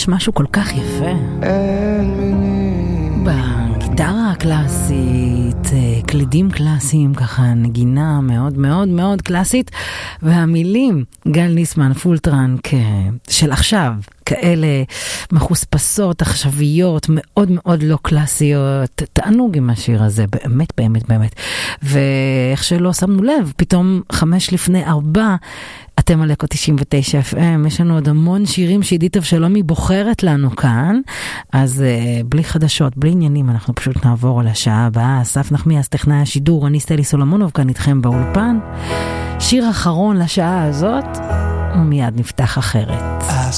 משהו כל כך יפה. בגיטרה הקלאסית, קלידים קלאסיים, ככה נגינה מאוד מאוד מאוד קלאסית, והמילים גל ניסמן פולטרנק של עכשיו, כאלה מחוספסות, עכשוויות, מאוד מאוד לא קלאסיות, תענוג עם השיר הזה, באמת, באמת, באמת. ואיך שלא שמנו לב, פתאום 5:45, אתם על אקו 99 FM, יש לנו עוד המון שירים שעידית אבשלומי בוחרת לנו כאן, אז בלי חדשות, בלי עניינים, אנחנו פשוט נעבור על השעה הבאה. אסף נחמיאס, טכנאי השידור, אני סטלי סולומונוב, כאן איתכם באולפן. שיר אחרון לשעה הזאת, ומיד נפתח אחרת. I